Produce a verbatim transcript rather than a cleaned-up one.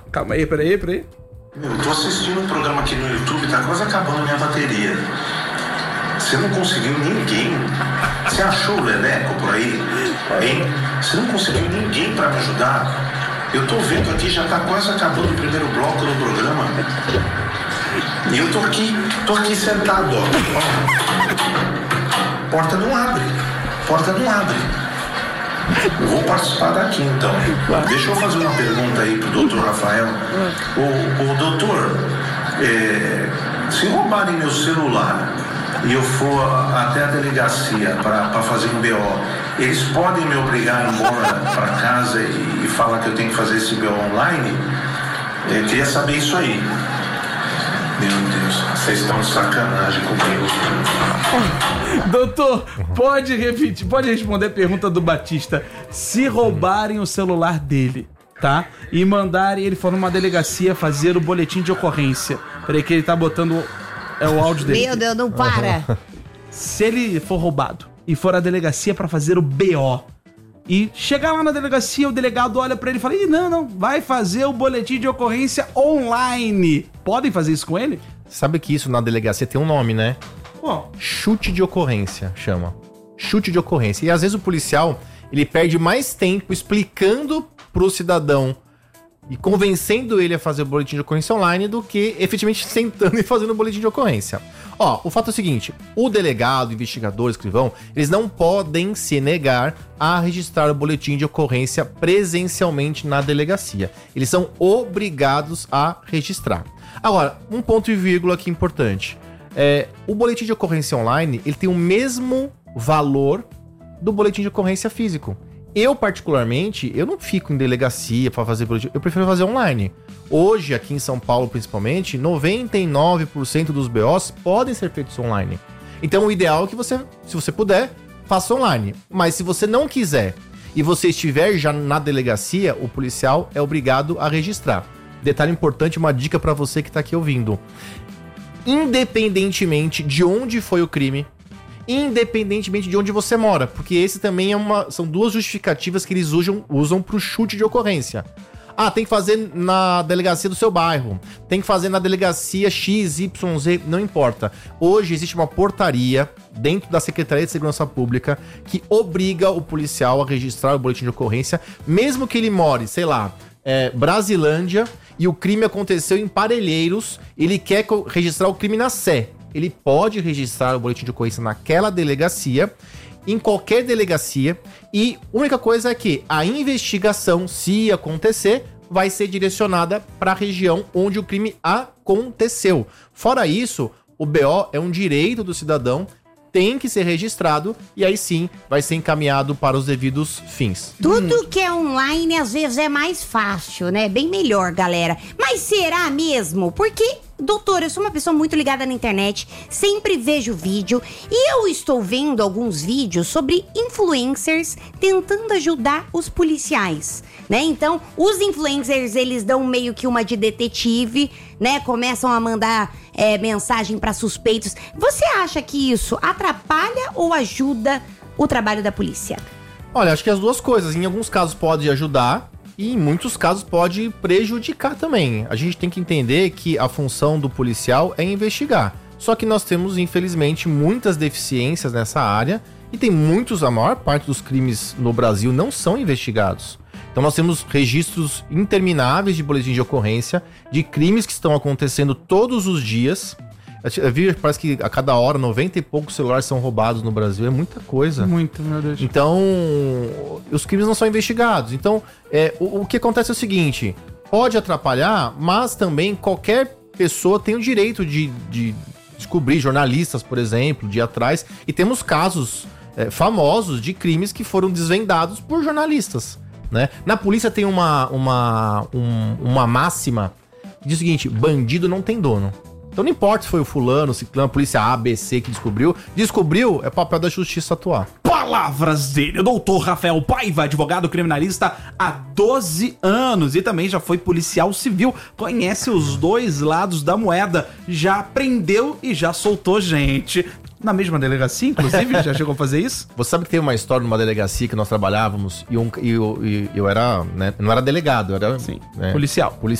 Calma aí, peraí, peraí. Meu, eu tô assistindo um programa aqui no YouTube, tá quase acabando a minha bateria. Você não conseguiu ninguém? Você achou o Leleco por aí? Hein? Você não conseguiu ninguém pra me ajudar? Eu tô vendo aqui, já tá quase acabando o primeiro bloco do programa. E eu tô aqui, tô aqui sentado, ó. ó. Porta não abre. Porta não abre. Eu vou participar daqui, então. Deixa eu fazer uma pergunta aí pro doutor Rafael. O, o doutor, é, se roubarem meu celular e eu for até a delegacia para fazer um B O, eles podem me obrigar a ir embora para casa e, e falar que eu tenho que fazer esse B O online? Eu queria saber isso aí. Meu Deus, vocês estão de sacanagem comigo. Doutor, pode repetir, pode responder a pergunta do Batista. Se roubarem o celular dele, tá? E mandarem ele for numa delegacia fazer o boletim de ocorrência. Peraí que ele tá botando é, o áudio dele. Meu Deus, não para. Se ele for roubado e for à delegacia pra fazer o B O e chegar lá na delegacia, o delegado olha pra ele e fala: Ih, não, não, vai fazer o boletim de ocorrência online. Podem fazer isso com ele? Sabe que isso na delegacia tem um nome, né? Oh. Chute de ocorrência, chama. Chute de ocorrência. E às vezes o policial, ele perde mais tempo explicando pro cidadão e convencendo ele a fazer o boletim de ocorrência online do que efetivamente sentando e fazendo o boletim de ocorrência. Ó, o fato é o seguinte, o delegado, o investigador, o escrivão, eles não podem se negar a registrar o boletim de ocorrência presencialmente na delegacia. Eles são obrigados a registrar. Agora, um ponto e vírgula aqui importante. É, o boletim de ocorrência online, ele tem o mesmo valor do boletim de ocorrência físico. Eu, particularmente, eu não fico em delegacia para fazer boletim, eu prefiro fazer online. Hoje, aqui em São Paulo, principalmente, noventa e nove por cento dos B Os podem ser feitos online. Então, o ideal é que você, se você puder, faça online. Mas se você não quiser e você estiver já na delegacia, o policial é obrigado a registrar. Detalhe importante, uma dica para você que está aqui ouvindo. Independentemente de onde foi o crime, independentemente de onde você mora, porque esse também é uma, são duas justificativas que eles usam, usam para o chute de ocorrência. Ah, tem que fazer na delegacia do seu bairro, tem que fazer na delegacia X, Y, Z, não importa. Hoje existe uma portaria dentro da Secretaria de Segurança Pública que obriga o policial a registrar o boletim de ocorrência, mesmo que ele more, sei lá, é, Brasilândia, e o crime aconteceu em Parelheiros, ele quer registrar o crime na Sé. Ele pode registrar o boletim de ocorrência naquela delegacia, em qualquer delegacia, e a única coisa é que a investigação, se acontecer, vai ser direcionada para a região onde o crime aconteceu. Fora isso, o B O é um direito do cidadão, tem que ser registrado e aí sim vai ser encaminhado para os devidos fins. Tudo que é online às vezes é mais fácil, né? Bem melhor, galera. Mas será mesmo? Porque, doutor, eu sou uma pessoa muito ligada na internet, sempre vejo vídeo e eu estou vendo alguns vídeos sobre influencers tentando ajudar os policiais, né? Então, os influencers, eles dão meio que uma de detetive, né? Começam a mandar é, mensagem para suspeitos. Você acha que isso atrapalha ou ajuda o trabalho da polícia? Olha, acho que as duas coisas. Em alguns casos pode ajudar e em muitos casos pode prejudicar também. A gente tem que entender que a função do policial é investigar. Só que nós temos, infelizmente, muitas deficiências nessa área e tem muitos, a maior parte dos crimes no Brasil não são investigados. Então nós temos registros intermináveis de boletim de ocorrência, de crimes que estão acontecendo todos os dias. Eu vi, parece que a cada hora, noventa e poucos celulares são roubados no Brasil. É muita coisa. Muito, meu Deus. Então, os crimes não são investigados. Então, é, o, o que acontece é o seguinte, pode atrapalhar, mas também qualquer pessoa tem o direito de, de descobrir, jornalistas, por exemplo, de ir atrás. E temos casos é, famosos de crimes que foram desvendados por jornalistas. Né? Na polícia tem uma, uma, um, uma máxima que diz o seguinte: bandido não tem dono. Então não importa se foi o fulano, ciclano, a polícia A, B, C que descobriu. Descobriu, é papel da justiça atuar. Palavras dele, doutor Rafael Paiva, advogado criminalista há doze anos e também já foi policial civil, conhece os dois lados da moeda, já prendeu e já soltou gente. Na mesma delegacia, inclusive, já chegou a fazer isso? Você sabe que tem uma história numa delegacia que nós trabalhávamos e, um, e eu, e eu era, né, não era delegado, eu era Sim, né, policial. policial.